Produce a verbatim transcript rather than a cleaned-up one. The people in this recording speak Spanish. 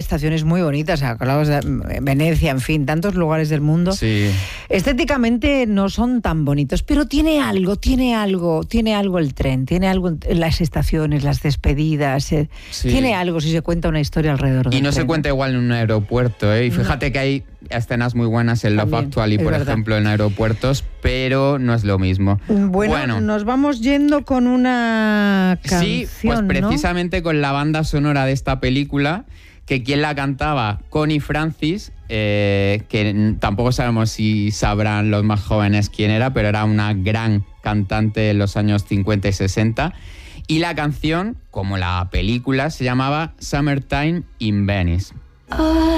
estaciones muy bonitas, hablabas de Venecia, en fin, tantos lugares del mundo. Sí. Estéticamente no son tan bonitos, pero tiene algo, tiene algo, tiene algo el tren, tiene algo en las estaciones, las despedidas, eh, Sí. tiene algo si se cuenta una historia alrededor del Y no tren. se cuenta igual en un aeropuerto, ¿eh? Y fíjate No. que hay escenas muy buenas en Love También, Actually, es por verdad. ejemplo, en aeropuertos, pero no es lo mismo. Bueno, Bueno. nos vamos yendo con una canción, Sí, pues ¿no? precisamente con la banda sonora de esta película, que quien la cantaba, Connie Francis, eh, que n- tampoco sabemos si sabrán los más jóvenes quién era, pero era una gran cantante en los años cincuenta y sesenta. Y la canción, como la película, se llamaba Summertime in Venice.